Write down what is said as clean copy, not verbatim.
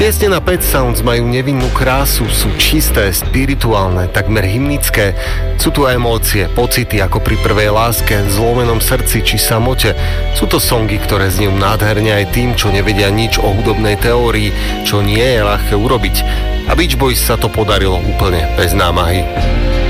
Piesne na Pet Sounds majú nevinnú krásu, sú čisté, spirituálne, takmer hymnické. Sú tu aj emócie, pocity ako pri prvej láske, zlomenom srdci či samote. Sú to songy, ktoré znejú nádherne aj tým, čo nevedia nič o hudobnej teórii, čo nie je ľahké urobiť. A Beach Boys sa to podarilo úplne bez námahy.